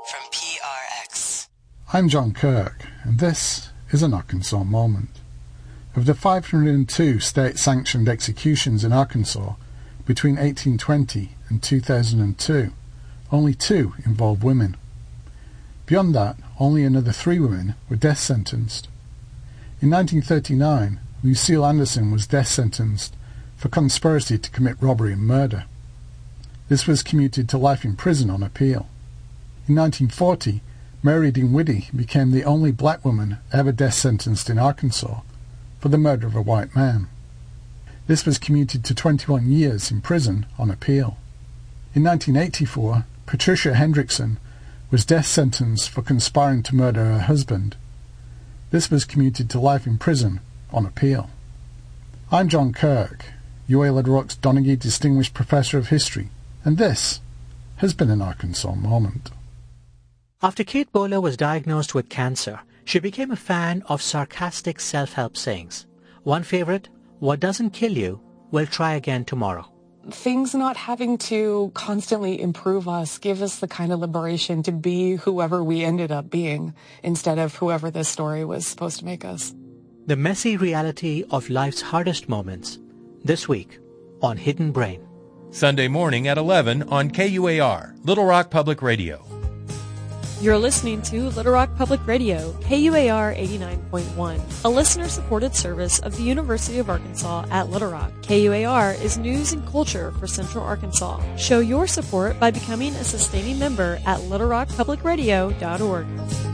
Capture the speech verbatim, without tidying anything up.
from P R X. I'm John Kirk, and this is an Arkansas Moment. Of the five hundred two state-sanctioned executions in Arkansas between eighteen twenty and two thousand two, only two involved women. Beyond that, only another three women were death sentenced. In nineteen thirty-nine, Lucille Anderson was death sentenced for conspiracy to commit robbery and murder. This was commuted to life in prison on appeal. In nineteen forty, Mary Dinwiddie became the only black woman ever death sentenced in Arkansas for the murder of a white man. This was commuted to twenty-one years in prison on appeal. In nineteen eighty-four, Patricia Hendrickson was death sentenced for conspiring to murder her husband. This was commuted to life in prison on appeal. I'm John Kirk, U A Little Rock's Donaghy Distinguished Professor of History, and this has been an Arkansas Moment. After Kate Bowler was diagnosed with cancer, she became a fan of sarcastic self-help sayings. One favorite, "What doesn't kill you will try again tomorrow." Things not having to constantly improve us give us the kind of liberation to be whoever we ended up being instead of whoever this story was supposed to make us. The messy reality of life's hardest moments, this week on Hidden Brain. Sunday morning at eleven on K U A R, Little Rock Public Radio. You're listening to Little Rock Public Radio, K U A R eighty-nine point one, a listener-supported service of the University of Arkansas at Little Rock. K U A R is news and culture for Central Arkansas. Show your support by becoming a sustaining member at little rock public radio dot org.